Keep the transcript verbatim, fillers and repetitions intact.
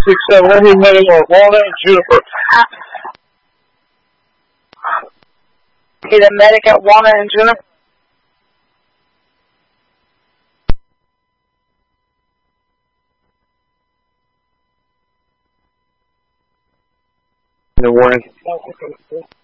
six seven, I need medical at Walnut and Juniper. Need a medic at Walnut and Juniper? No warning.